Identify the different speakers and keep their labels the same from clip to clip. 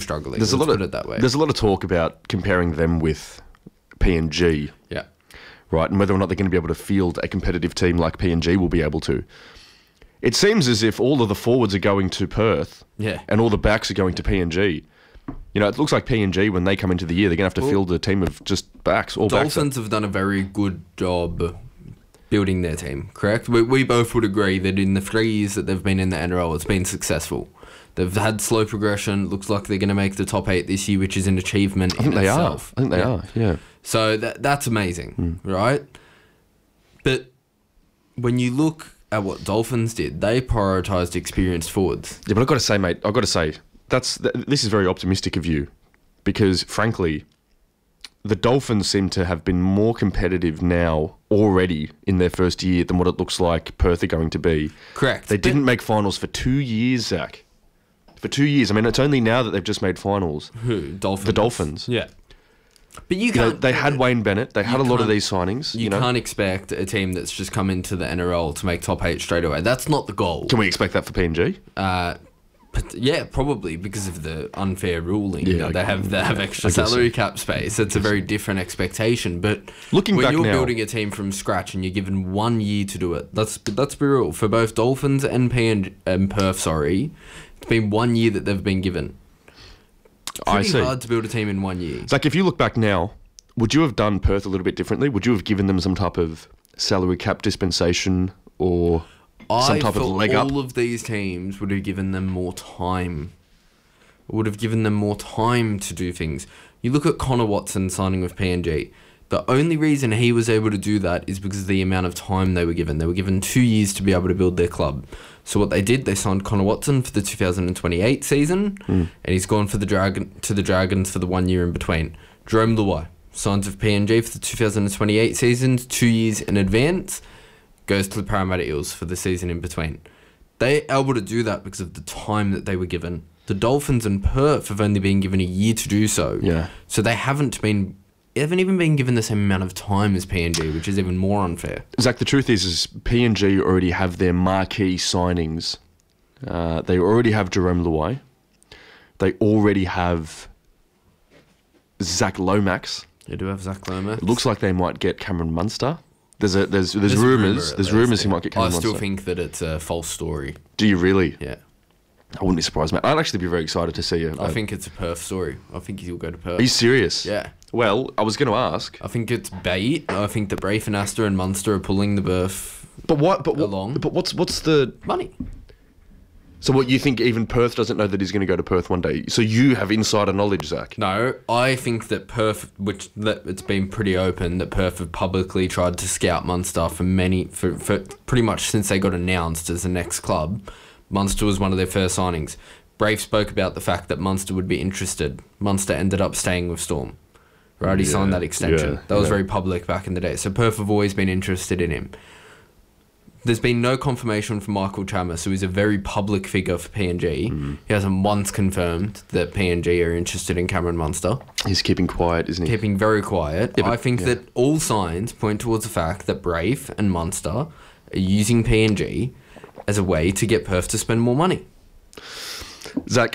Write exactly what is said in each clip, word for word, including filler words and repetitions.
Speaker 1: struggling.
Speaker 2: There's
Speaker 1: Let's
Speaker 2: a lot
Speaker 1: put
Speaker 2: of
Speaker 1: it that way.
Speaker 2: There's a lot of talk about comparing them with P N G.
Speaker 1: Yeah.
Speaker 2: Right, and whether or not they're going to be able to field a competitive team like P N G will be able to. It seems as if all of the forwards are going to Perth,
Speaker 1: Yeah.
Speaker 2: and all the backs are going to P N G. You know, it looks like P N G, when they come into the year, they're going to have to
Speaker 1: Well,
Speaker 2: field a team of just backs. All
Speaker 1: Dolphins
Speaker 2: backs.
Speaker 1: have done a very good job building their team, correct? We, we both would agree that in the three years that they've been in the N R L, it's been successful. They've had slow progression. Looks like they're going to make the top eight this year, which is an achievement
Speaker 2: I think
Speaker 1: in
Speaker 2: they
Speaker 1: itself.
Speaker 2: are. I think they
Speaker 1: Yeah.
Speaker 2: are, yeah.
Speaker 1: So that that's amazing,
Speaker 2: Mm.
Speaker 1: right? But when you look at what Dolphins did, they prioritised experienced forwards.
Speaker 2: Yeah, but I've got to say, mate, I've got to say, that's th- this is very optimistic of you, because, frankly, the Dolphins seem to have been more competitive now already in their first year than what it looks like Perth are going to be.
Speaker 1: Correct.
Speaker 2: They
Speaker 1: But-
Speaker 2: didn't make finals for two years, Zach. For two years. I mean, it's only now that they've just made finals.
Speaker 1: Who? Dolphins.
Speaker 2: The Dolphins.
Speaker 1: Yeah. But you
Speaker 2: You know,
Speaker 1: can't...
Speaker 2: they had Wayne Bennett. They had a lot of
Speaker 1: can't-
Speaker 2: these signings.
Speaker 1: You,
Speaker 2: You, know,
Speaker 1: can't expect a team that's just come into the N R L to make top eight straight away. That's not the goal.
Speaker 2: can we expect that for P N G?
Speaker 1: Uh, but yeah, probably because of the unfair ruling.
Speaker 2: Yeah,
Speaker 1: You know,
Speaker 2: I-
Speaker 1: they have they have extra
Speaker 2: I guess
Speaker 1: salary
Speaker 2: so.
Speaker 1: cap space. It's a very different expectation. But
Speaker 2: Looking
Speaker 1: when
Speaker 2: back
Speaker 1: you're
Speaker 2: now-
Speaker 1: building a team from scratch and you're given one year to do it, let's let's be real. For both Dolphins and P and, and Perth, sorry, it's been one year that they've been given.
Speaker 2: I
Speaker 1: Pretty
Speaker 2: see.
Speaker 1: hard to build a team in one year.
Speaker 2: Zach, if you look back now, would you have done Perth a little bit differently? Would you have given them some type of salary cap dispensation or some
Speaker 1: I
Speaker 2: type of
Speaker 1: felt
Speaker 2: leg up?
Speaker 1: all of these teams would have given them more time. Would have given them more time to do things. You look at Connor Watson signing with P N G. The only reason he was able to do that is because of the amount of time they were given. They were given two years to be able to build their club. So what they did, they signed Connor Watson for the two thousand twenty-eight season,
Speaker 2: Mm.
Speaker 1: and he's gone for the Dragon to the Dragons for the one year in between. Jerome Luai signs with P N G for the two thousand twenty-eight season, two years in advance, goes to the Parramatta Eels for the season in between. They are able to do that because of the time that they were given. The Dolphins and Perth have only been given a year to do so.
Speaker 2: Yeah.
Speaker 1: So they haven't been, they haven't even been given the same amount of time as P N G, which is even more unfair.
Speaker 2: Zach, the truth is, is P N G already have their marquee signings. Uh, they already have Jerome Luai. They already have Zach Lomax.
Speaker 1: They do have Zach Lomax.
Speaker 2: It looks like they might get Cameron Munster. There's a there's there's,
Speaker 1: There's a rumour
Speaker 2: rumours.
Speaker 1: at
Speaker 2: There's
Speaker 1: least,
Speaker 2: rumours he
Speaker 1: yeah.
Speaker 2: might get
Speaker 1: I
Speaker 2: Cameron
Speaker 1: still
Speaker 2: Munster.
Speaker 1: think that it's a false story.
Speaker 2: Do you really?
Speaker 1: Yeah.
Speaker 2: I wouldn't be surprised, mate. I'd actually be very excited to see you.
Speaker 1: I think it's a Perth story. I think he'll go to Perth.
Speaker 2: Are you serious?
Speaker 1: Yeah.
Speaker 2: Well, I was going to ask,
Speaker 1: I think it's bait. I think that Braith and Astor and Munster are pulling the berth
Speaker 2: but what? But what?
Speaker 1: Along.
Speaker 2: But what's what's the?
Speaker 1: money.
Speaker 2: So what you think? Even Perth doesn't know that he's going to go to Perth one day. So you have insider knowledge, Zach.
Speaker 1: No, I think that Perth, which that it's been pretty open, that Perth have publicly tried to scout Munster for many, for, for pretty much since they got announced as the next club. Munster was one of their first signings. Brave spoke about the fact that Munster would be interested. Munster ended up staying with Storm. Right, he
Speaker 2: Yeah,
Speaker 1: signed that extension.
Speaker 2: yeah,
Speaker 1: that was
Speaker 2: yeah.
Speaker 1: very public back in the day. So Perth have always been interested in him. There's been no confirmation from Michael Chalmers, who is a very public figure for P N G.
Speaker 2: Mm.
Speaker 1: He hasn't once confirmed that P N G are interested in Cameron Munster.
Speaker 2: He's keeping quiet, isn't he?
Speaker 1: Keeping very quiet.
Speaker 2: Yeah, but-
Speaker 1: I think
Speaker 2: yeah.
Speaker 1: that all signs point towards the fact that Brave and Munster are using P N G as a way to get Perth to spend more money.
Speaker 2: Zach,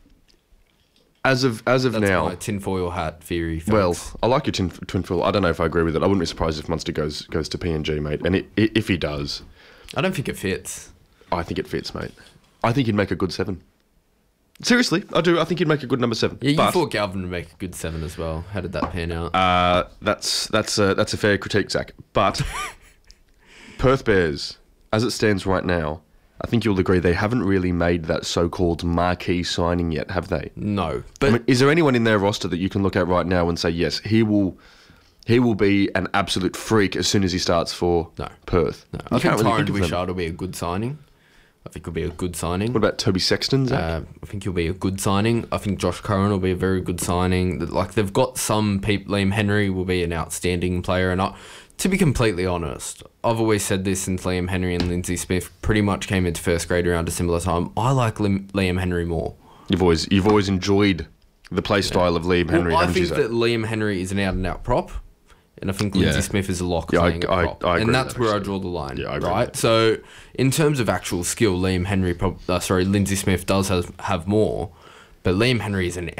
Speaker 2: as of as of
Speaker 1: That's
Speaker 2: now,
Speaker 1: my tinfoil hat theory. Folks.
Speaker 2: well, I like your tin, twin foil. I don't know if I agree with it. I wouldn't be surprised if Munster goes goes to P N G, mate. And it, i if he does,
Speaker 1: I don't think it fits.
Speaker 2: I think it fits, mate. I think he'd make a good seven. Seriously, I do. I think he'd make a good number seven.
Speaker 1: Yeah, you
Speaker 2: But,
Speaker 1: thought Galvin would make a good seven as well. How did that pan out?
Speaker 2: Uh, that's that's a, that's a fair critique, Zach. But Perth Bears, as it stands right now, I think you'll agree they haven't really made that so-called marquee signing yet, have they?
Speaker 1: no, but
Speaker 2: I mean, is there anyone in their roster that you can look at right now and say, yes, he will he will be an absolute freak as soon as he starts for
Speaker 1: No.
Speaker 2: Perth?
Speaker 1: no.
Speaker 2: You
Speaker 1: I think
Speaker 2: can't really
Speaker 1: Tyron
Speaker 2: think of them.
Speaker 1: Wishart will be a good signing. I think he'll be a good signing.
Speaker 2: What about Toby Sexton, Zach?
Speaker 1: Uh, I think he'll be a good signing. I think Josh Curran will be a very good signing. Like, they've got some people. Liam Henry will be an outstanding player. And I, to be completely honest, I've always said this since Liam Henry and Lindsay Smith pretty much came into first grade around a similar time. I like Lim, Liam Henry more.
Speaker 2: you've always you've always enjoyed the play style of Liam Henry,
Speaker 1: Well, I
Speaker 2: haven't you,
Speaker 1: think
Speaker 2: Zach?
Speaker 1: that Liam Henry is an out-and-out prop. And I think Lindsay
Speaker 2: Yeah.
Speaker 1: Smith is a lock
Speaker 2: Yeah, I-
Speaker 1: playing a
Speaker 2: I-
Speaker 1: prop.
Speaker 2: I agree
Speaker 1: and
Speaker 2: with
Speaker 1: that's
Speaker 2: that,
Speaker 1: where I
Speaker 2: actually.
Speaker 1: draw the line,
Speaker 2: Yeah, I agree with
Speaker 1: right?
Speaker 2: that.
Speaker 1: So, in terms of actual skill, Liam Henry, prob- uh, sorry, Lindsay Smith does have, have more. But Liam Henry is an